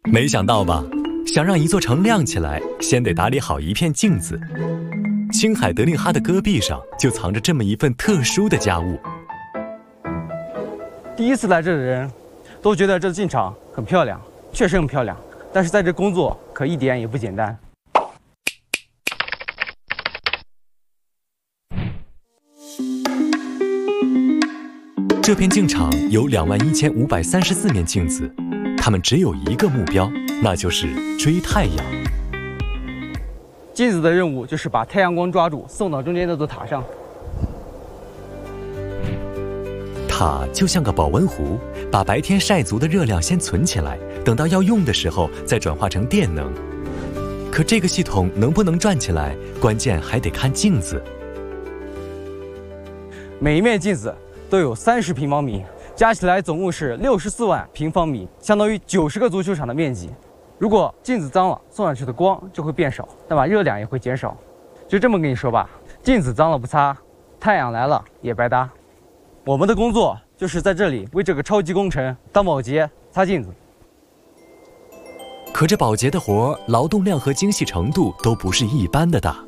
没想到吧？想让一座城亮起来，先得打理好一片镜子。青海德令哈的戈壁上就藏着这么一份特殊的家务。 第一次来这的人都觉得这镜场很漂亮，确实很漂亮，但是在这工作可一点也不简单。 这片镜场有21534面镜子，它们只有一个目标，那就是追太阳。 镜子的任务就是把太阳光抓住，送到中间那座塔上。 塔就像个保温壶，把白天晒足的热量先存起来，等到要用的时候再转化成电能。可这个系统能不能转起来，关键还得看镜子。 每一面镜子都有30平方米，加起来总共是64万平方米，相当于90个足球场的面积。如果镜子脏了，送上去的光就会变少，那么热量也会减少。就这么跟你说吧，镜子脏了不擦，太阳来了也白搭。我们的工作就是在这里为这个超级工程当保洁、擦镜子。 可这保洁的活，劳动量和精细程度都不是一般的大。